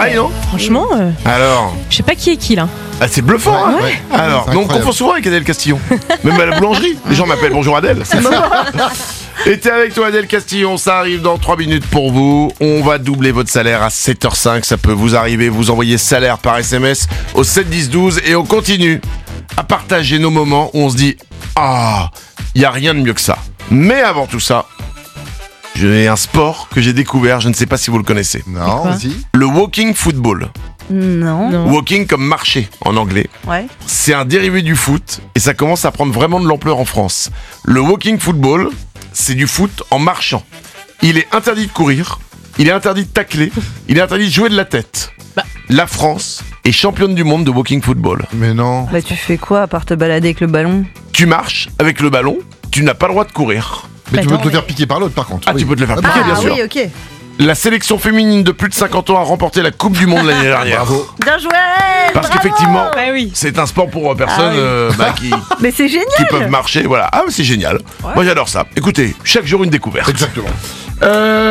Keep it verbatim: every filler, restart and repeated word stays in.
pareil, non ? Franchement, euh, Alors, je sais pas qui est qui là. ah, c'est bluffant, hein ? Ouais. Alors, C'est donc on incroyable. confond souvent avec Adèle Castillon. Même à la boulangerie, les gens m'appellent bonjour Adèle. C'est ça. Et t'es avec toi Adèle Castillon, ça arrive dans trois minutes pour vous. On va doubler votre salaire à sept heures cinq, ça peut vous arriver. Vous envoyez salaire par S M S au sept dix douze et on continue à partager nos moments où on se dit « Ah, il n'y a rien de mieux que ça ». Mais avant tout ça, j'ai un sport que j'ai découvert, je ne sais pas si vous le connaissez. Non, quoi vas-y. Le walking football. Non. Non. Walking comme marcher en anglais. Ouais. C'est un dérivé du foot et ça commence à prendre vraiment de l'ampleur en France. Le walking football, c'est du foot en marchant. Il est interdit de courir, il est interdit de tacler, il est interdit de jouer de la tête. Bah. La France est championne du monde de walking football. Mais non. Bah tu fais quoi à part te balader avec le ballon? Tu marches avec le ballon, tu n'as pas le droit de courir. Mais Bah tu peux non, te le mais- faire piquer par l'autre par contre. Ah, Oui. tu peux te le faire piquer, Ah bien sûr. oui, ok. La sélection féminine de plus de cinquante ans a remporté la Coupe du Monde l'année dernière. Bravo. Bien joué. Parce bravo. qu'effectivement, Bah oui. c'est un sport pour euh, personnes Ah oui. euh, bah, qui, Mais c'est génial. qui peuvent marcher. Voilà. Ah, c'est génial. Moi, j'adore ça. Écoutez, chaque jour une découverte. Exactement. Euh,